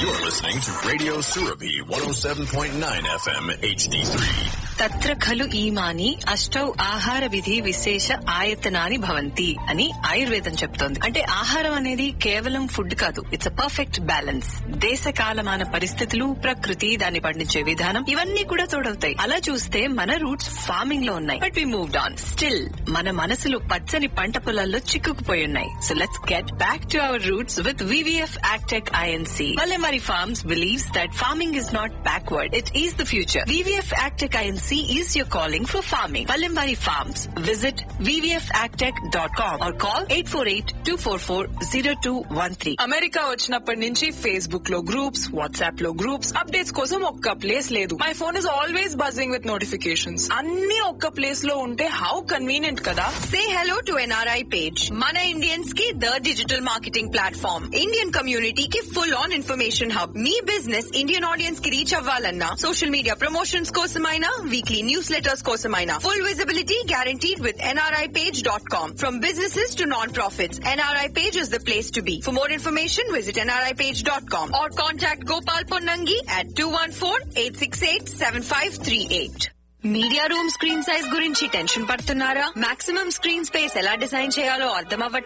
You're listening to Radio Surabhi 107.9 FM HD3. తత్ర ఖలు ఈమాని అష్టౌ ఆహార విధి విశేష ఆయతనాని భవంతి అని ఆయుర్వేదం చెప్తోంది. అంటే ఆహారం అనేది కేవలం ఫుడ్ కాదు, ఇట్స్ అ పర్ఫెక్ట్ బ్యాలెన్స్. దేశ కాలమాన పరిస్థితులు, ప్రకృతి, దాన్ని పండించే విధానం ఇవన్నీ కూడా తోడవుతాయి. అలా చూస్తే మన రూట్స్ ఫార్మింగ్ లో ఉన్నాయి, but we moved on. Still మన మనసులు పచ్చని పంట పొలాల్లో చిక్కుకుపోయి ఉన్నాయి. So let's get back to our roots with VVF Agtech INC. Valemari Farms believes that farming is not backward, it is the future. VVF Agtech INC is your calling for farming. Valemari Farms. Visit vvfagtech.com or call 848-244-0213. America వచ్చినప్పటి నుంచి Facebook లో groups, WhatsApp లో groups, updates కోసం ఒక్క place లేదు. My phone is always buzzing with notifications. అన్ని ఒక్క place లో ఉంటే హౌ కన్వీనియంట్ కదా. Say hello to NRI page. Mana Indians की the digital marketing platform. Indian community की full on information hub. Me business Indian audience की reach అవ్వాలన్నా, social media promotions కోసమైనా, weekly newsletters కోసమైనా, full visibility guaranteed with nripage.com. From businesses to non-profits, NRI page is the place to be. For more information, visit nripage.com or contact Gopal Ponnangi at 214-868-7538. Media room screen size గురించి tension పడుతున్నారా? Maximum screen space ఎలా design చేయాలో అర్థం